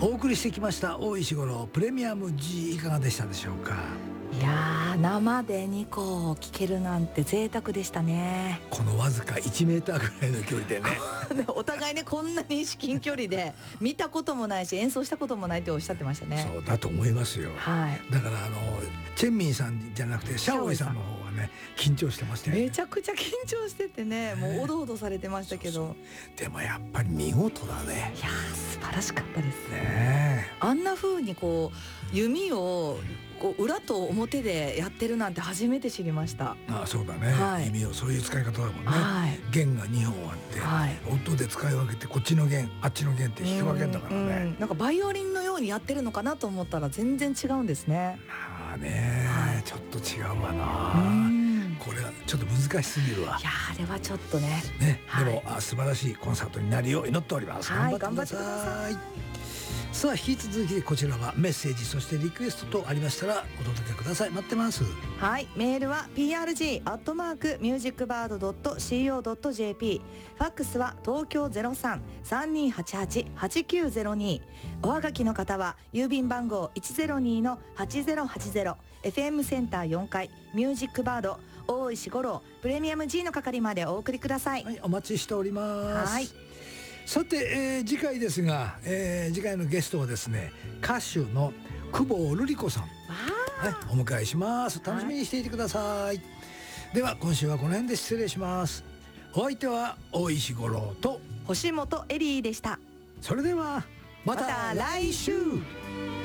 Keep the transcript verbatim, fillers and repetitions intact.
お送りしてきました大石五郎プレミアム G いかがでしたでしょうか。 いやー、生でにこ聞けるなんて贅沢でしたね。 このわずかいちメーターぐらいの距離でねお互いね、こんなに至近距離で見たこともないし演奏したこともないっておっしゃってましたね。 そうだと思いますよ、 はい、 だからあのチェンミンさんじゃなくてシャオイさんの方はね緊張してましたよね。 めちゃくちゃ緊張しててね、もうおどおどされてましたけど、そうそう、 でもやっぱり見事だね。 いやー、素晴らしかったですね。 あんな風にこう弓をこう裏と表でやってるなんて初めて知りました。 ああ、そうだね、はい、弓をそういう使い方だもんね、はい、弦がにほんあって、はい、音で使い分けてこっちの弦あっちの弦って引き分けんだからね。うんうん、 なんかバイオリンのようにやってるのかなと思ったら全然違うんですね。 まあね、はい、ちょっと違うわな。これはちょっと難しすぎるわ。 いやあれはちょっとね。 ね、はい、でもあ素晴らしいコンサートになるよう祈っております。 はい、頑張ってください。 さあ引き続きこちらはメッセージそしてリクエストとありましたらお届けください。待ってます。 はい、メールは ピーアールジー アットマーク ミュージックバード ドット シーオー ドット ジェーピー、 ファックスは東京 ゼロさん さんにーはちはち はちきゅうゼロに、おはがきの方は郵便番号 いちゼロにのはちゼロはちゼロ エフエム センターよんかいミュージックバード大石五郎プレミアム G の係までお送りください。 はい、お待ちしております。 はい、 さて、えー、次回ですが、えー、次回のゲストはですね歌手の久保瑠璃子さん、はい、お迎えします。楽しみにしていてください、はい、では今週はこの辺で失礼します。お相手は大石五郎と星本エリーでした。 それではまた来週。